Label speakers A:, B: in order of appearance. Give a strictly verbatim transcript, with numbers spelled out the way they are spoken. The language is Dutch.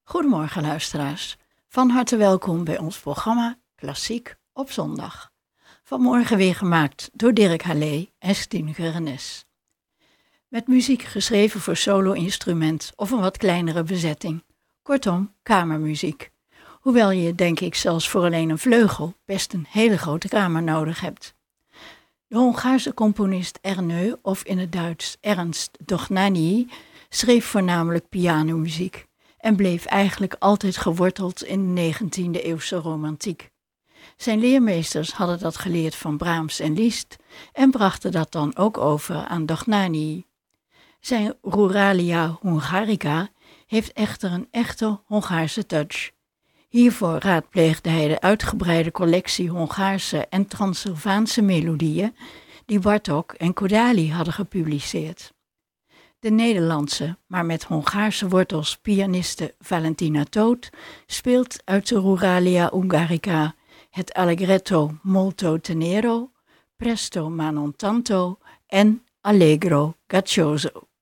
A: Goedemorgen luisteraars, van harte welkom bij ons programma Klassiek op zondag. Vanmorgen weer gemaakt door Dirk Hallé en Stine Gerenes. Met muziek geschreven voor solo-instrument of een wat kleinere bezetting. Kortom, kamermuziek. Hoewel je, denk ik, zelfs voor alleen een vleugel best een hele grote kamer nodig hebt. De Hongaarse componist Ernő, of in het Duits Ernst Dohnányi, schreef voornamelijk pianomuziek en bleef eigenlijk altijd geworteld in de negentiende eeuwse romantiek. Zijn leermeesters hadden dat geleerd van Brahms en Liszt en brachten dat dan ook over aan Dohnányi. Zijn Ruralia Hungarica heeft echter een echte Hongaarse touch. Hiervoor raadpleegde hij de uitgebreide collectie Hongaarse en Transylvaanse melodieën die Bartók en Kodály hadden gepubliceerd. De Nederlandse, maar met Hongaarse wortels pianiste Valentina Todt speelt uit de Ruralia Hungarica het Allegretto molto tenero, Presto ma non tanto en Allegro grazioso.